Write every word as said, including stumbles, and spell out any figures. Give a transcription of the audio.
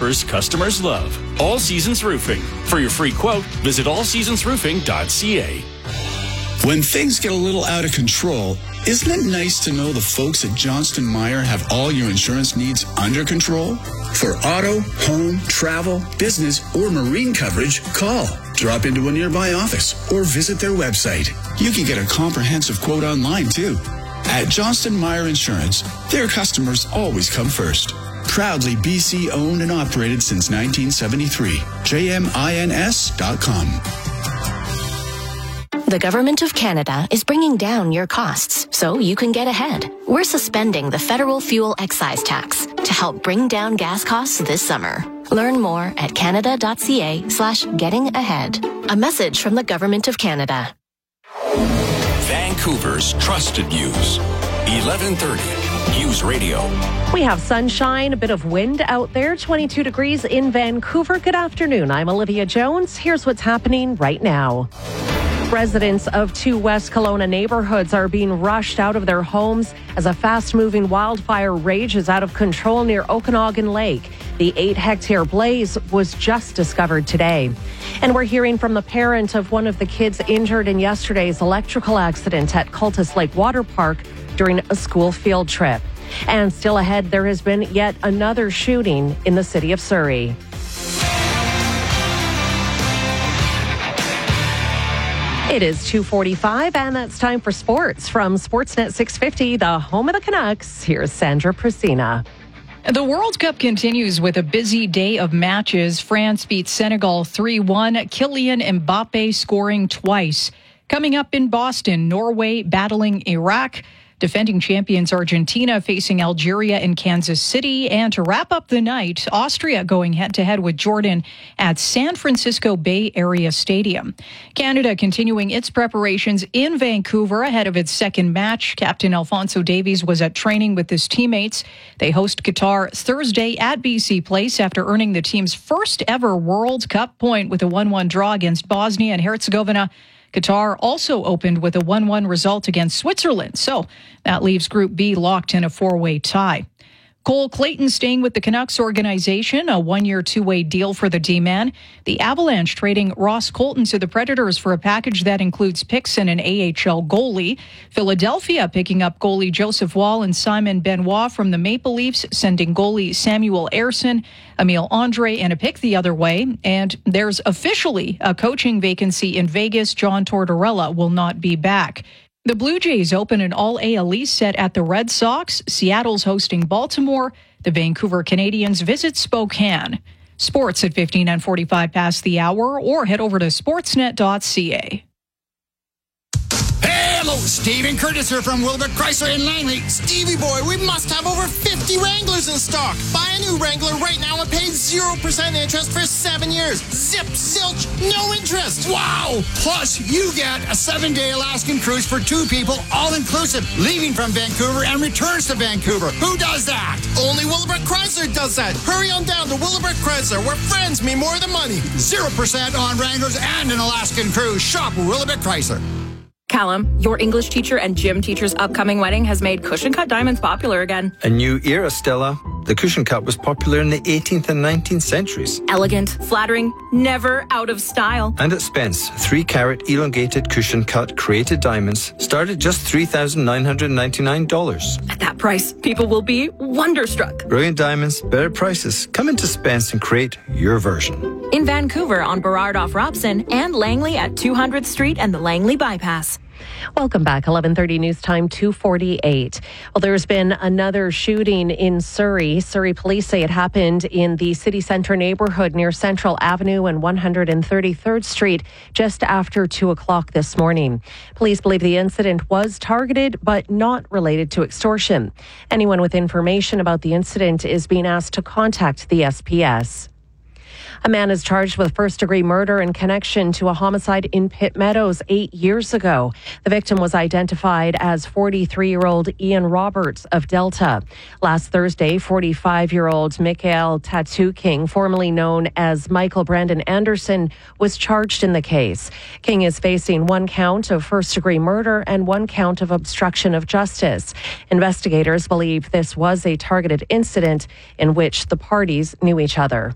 Vancouver's customers love. All Seasons Roofing. For your free quote, visit all seasons roofing dot c a. When things get a little out of control, isn't it nice to know the folks at Johnston Meyer have all your insurance needs under control? For auto, home, travel, business, or marine coverage, call. Drop into a nearby office or visit their website. You can get a comprehensive quote online, too. At Johnston Meyer Insurance, their customers always come first. Proudly B C owned and operated since nineteen seventy-three. J M I N S dot com. The Government of Canada is bringing down your costs so you can get ahead. We're suspending the federal fuel excise tax to help bring down gas costs this summer. Learn more at canada.ca slash getting ahead. A message from the Government of Canada. Vancouver's trusted news. eleven thirty News Radio. We have sunshine, a bit of wind out there, twenty-two degrees in Vancouver. Good afternoon. I'm Olivia Jones. Here's what's happening right now. Residents of two West Kelowna neighborhoods are being rushed out of their homes as a fast-moving wildfire rages out of control near Okanagan Lake. The eight-hectare blaze was just discovered today. And we're hearing from the parent of one of the kids injured in yesterday's electrical accident at Cultus Lake Water Park during a school field trip. And still ahead, there has been yet another shooting in the city of Surrey. It is two forty-five, and that's time for sports. From Sportsnet six fifty, the home of the Canucks, here's Sandra Prusina. The World Cup continues with a busy day of matches. France beat Senegal three one, Kylian Mbappe scoring twice. Coming up in Boston, Norway battling Iraq. Defending champions Argentina facing Algeria in Kansas City. And to wrap up the night, Austria going head-to-head with Jordan at San Francisco Bay Area Stadium. Canada continuing its preparations in Vancouver ahead of its second match. Captain Alphonso Davies was at training with his teammates. They host Qatar Thursday at B C Place after earning the team's first ever World Cup point with a one one draw against Bosnia and Herzegovina. Qatar also opened with a one one result against Switzerland, so that leaves Group B locked in a four-way tie. Cole Clayton staying with the Canucks organization, a one-year, two-way deal for the D-man. The Avalanche trading Ross Colton to the Predators for a package that includes picks and an A H L goalie. Philadelphia picking up goalie Joseph Wall and Simon Benoit from the Maple Leafs, sending goalie Samuel Ersson, Emile Andre, and a pick the other way. And there's officially a coaching vacancy in Vegas. John Tortorella will not be back. The Blue Jays open an all-A L East set at the Red Sox. Seattle's hosting Baltimore. The Vancouver Canadians visit Spokane. Sports at fifteen and forty-five past the hour, or head over to sportsnet dot c a. Hello, Stephen Curtis here from Wilbur Chrysler in Langley. Stevie boy, we must have over fifty Wranglers in stock. Buy a new Wrangler right now and pay zero percent interest for seven years. Zip, zilch, no interest. Wow! Plus, you get a seven-day Alaskan cruise for two people, all-inclusive, leaving from Vancouver and returns to Vancouver. Who does that? Only Willowbrook Chrysler does that. Hurry on down to Willowbrook Chrysler, where friends mean more than money. zero percent on Wranglers and an Alaskan cruise. Shop Willowbrook Chrysler. Callum, your English teacher and gym teacher's upcoming wedding has made cushion cut diamonds popular again. A new era, Stella. The cushion cut was popular in the eighteenth and nineteenth centuries. Elegant, flattering, never out of style. And at Spence, three carat elongated cushion cut created diamonds start at just three thousand nine hundred ninety-nine dollars. At that price, people will be wonderstruck. Brilliant diamonds, better prices. Come into Spence and create your version. In Vancouver on Burrard off Robson and Langley at two hundredth Street and the Langley Bypass. Welcome back. eleven thirty News Time, two forty-eight. Well, there's been another shooting in Surrey. Surrey police say it happened in the city centre neighbourhood near Central Avenue and one hundred thirty-third Street just after two o'clock this morning. Police believe the incident was targeted but not related to extortion. Anyone with information about the incident is being asked to contact the S P S. A man is charged with first-degree murder in connection to a homicide in Pitt Meadows eight years ago. The victim was identified as forty-three-year-old Ian Roberts of Delta. Last Thursday, forty-five-year-old Michael Tattoo King, formerly known as Michael Brandon Anderson, was charged in the case. King is facing one count of first-degree murder and one count of obstruction of justice. Investigators believe this was a targeted incident in which the parties knew each other.